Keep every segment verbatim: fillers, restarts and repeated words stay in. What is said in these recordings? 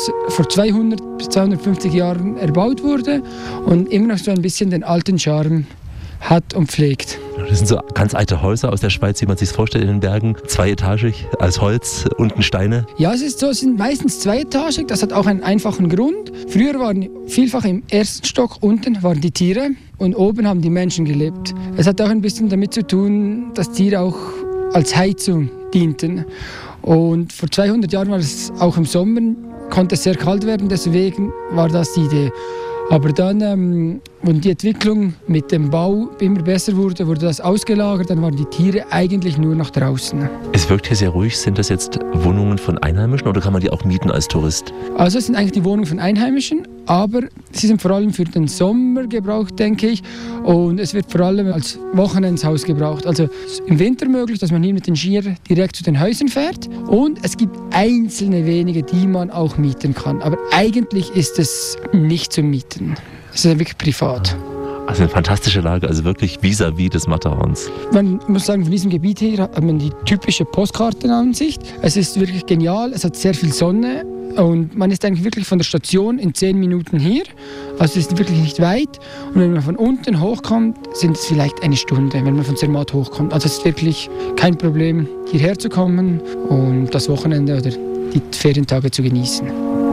vor zweihundert bis zweihundertfünfzig Jahren erbaut wurde und immer noch so ein bisschen den alten Charme hat und pflegt. Das sind so ganz alte Häuser aus der Schweiz, wie man sich vorstellt in den Bergen. Zweietagig, als Holz, unten Steine. Ja, es ist so, es sind meistens zweietagig. Das hat auch einen einfachen Grund. Früher waren vielfach im ersten Stock, unten waren die Tiere und oben haben die Menschen gelebt. Es hat auch ein bisschen damit zu tun, dass Tiere auch als Heizung dienten. Und vor zweihundert Jahren war es auch im Sommer, konnte es sehr kalt werden, deswegen war das die Idee. Aber dann, ähm, wenn die Entwicklung mit dem Bau immer besser wurde, wurde das ausgelagert, dann waren die Tiere eigentlich nur noch draußen. Es wirkt hier sehr ruhig. Sind das jetzt Wohnungen von Einheimischen oder kann man die auch mieten als Tourist? Also es sind eigentlich die Wohnungen von Einheimischen, aber sie sind vor allem für den Sommer gebraucht, denke ich. Und es wird vor allem als Wochenendshaus gebraucht. Also es ist im Winter möglich, dass man hier mit den Skier direkt zu den Häusern fährt. Und es gibt einzelne wenige, die man auch mieten kann. Aber eigentlich ist es nicht zu mieten. Es ist wirklich privat. Also eine fantastische Lage, also wirklich vis-à-vis des Matterhorns. Man muss sagen, von diesem Gebiet hier hat man die typische Postkartenansicht. Es ist wirklich genial, es hat sehr viel Sonne und man ist eigentlich wirklich von der Station in zehn Minuten hier. Also es ist wirklich nicht weit. Und wenn man von unten hochkommt, sind es vielleicht eine Stunde, wenn man von Zermatt hochkommt. Also es ist wirklich kein Problem, hierher zu kommen und das Wochenende oder die Ferientage zu genießen.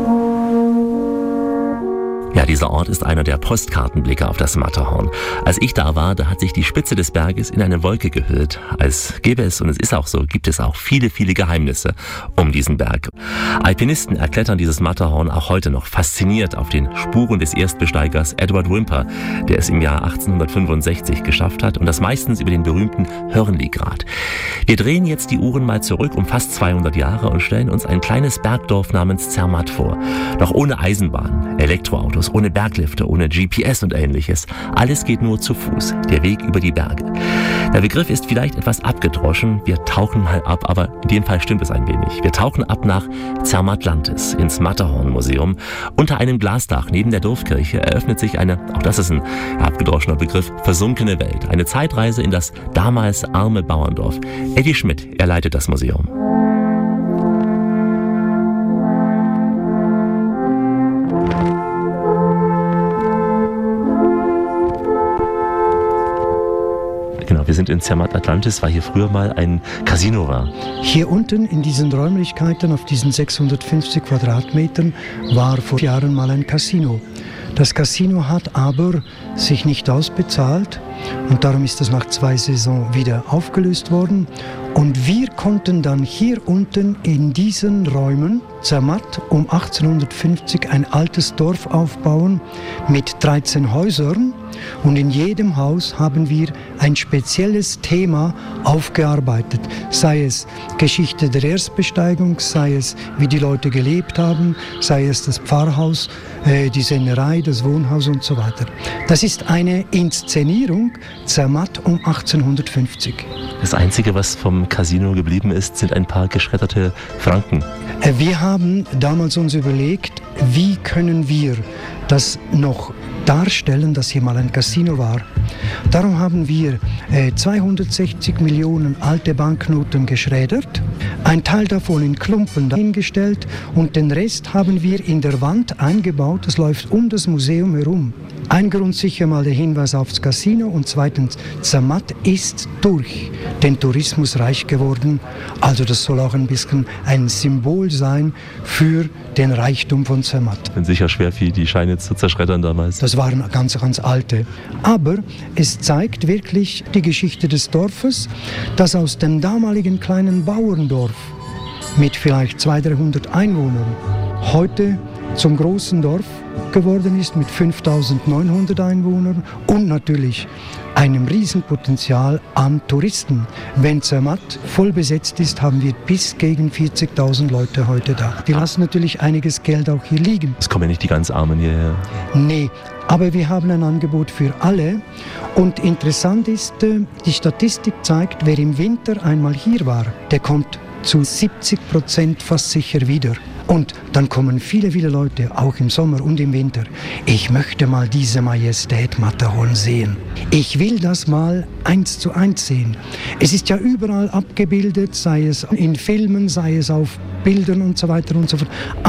Ja, dieser Ort ist einer der Postkartenblicke auf das Matterhorn. Als ich da war, da hat sich die Spitze des Berges in eine Wolke gehüllt. Als gäbe es, und es ist auch so, gibt es auch viele, viele Geheimnisse um diesen Berg. Alpinisten erklettern dieses Matterhorn auch heute noch fasziniert auf den Spuren des Erstbesteigers Edward Whymper, der es im Jahr achtzehnhundertfünfundsechzig geschafft hat und das meistens über den berühmten Hörnli-Grat. Wir drehen jetzt die Uhren mal zurück um fast zweihundert Jahre und stellen uns ein kleines Bergdorf namens Zermatt vor. Noch ohne Eisenbahn, Elektroautos, ohne Berglifte, ohne G P S und ähnliches. Alles geht nur zu Fuß, der Weg über die Berge. Der Begriff ist vielleicht etwas abgedroschen, wir tauchen mal ab, aber in dem Fall stimmt es ein wenig. Wir tauchen ab nach Zermattlantis, ins Matterhorn-Museum. Unter einem Glasdach neben der Dorfkirche eröffnet sich eine, auch das ist ein abgedroschener Begriff, versunkene Welt. Eine Zeitreise in das damals arme Bauerndorf. Eddie Schmidt, er leitet das Museum. Genau, wir sind in Zermatt Atlantis, weil hier früher mal ein Casino war. Hier unten in diesen Räumlichkeiten, auf diesen sechshundertfünfzig Quadratmetern, war vor Jahren mal ein Casino. Das Casino hat aber sich nicht ausbezahlt und darum ist es nach zwei Saisons wieder aufgelöst worden. Und wir konnten dann hier unten in diesen Räumen Zermatt um achtzehnhundertfünfzig ein altes Dorf aufbauen mit dreizehn Häusern. Und in jedem Haus haben wir ein spezielles Thema aufgearbeitet. Sei es Geschichte der Erstbesteigung, sei es wie die Leute gelebt haben, sei es das Pfarrhaus, äh, die Sennerei, das Wohnhaus und so weiter. Das ist eine Inszenierung Zermatt um achtzehnhundertfünfzig. Das Einzige, was vom Casino geblieben ist, sind ein paar geschredderte Franken. Äh, wir haben damals uns überlegt, wie können wir das noch darstellen, dass hier mal ein Casino war. Darum haben wir äh, zweihundertsechzig Millionen alte Banknoten geschreddert, ein Teil davon in Klumpen dahingestellt und den Rest haben wir in der Wand eingebaut. Das läuft um das Museum herum. Ein Grund sicher mal der Hinweis aufs Casino und zweitens, Zermatt ist durch den Tourismus reich geworden. Also das soll auch ein bisschen ein Symbol sein für den Reichtum von Zermatt. Bin sicher schwer, wie die Scheine zu zerschreddern damals. Das waren ganz, ganz alte. Aber es zeigt wirklich die Geschichte des Dorfes, dass aus dem damaligen kleinen Bauerndorf mit vielleicht zweihundert, dreihundert Einwohnern heute zum großen Dorf geworden ist mit fünftausendneunhundert Einwohnern und natürlich einem Riesenpotenzial an Touristen. Wenn Zermatt voll besetzt ist, haben wir bis gegen vierzigtausend Leute heute da. Die lassen natürlich einiges Geld auch hier liegen. Es kommen ja nicht die ganz Armen hierher. Nee, aber wir haben ein Angebot für alle. Und interessant ist, die Statistik zeigt, wer im Winter einmal hier war, der kommt zu siebzig Prozent fast sicher wieder. Und dann kommen viele, viele Leute, auch im Sommer und im Winter. Ich möchte mal diese Majestät Matterhorn sehen. Ich will das mal eins zu eins sehen. Es ist ja überall abgebildet, sei es in Filmen, sei es auf Bildern und so weiter und so fort.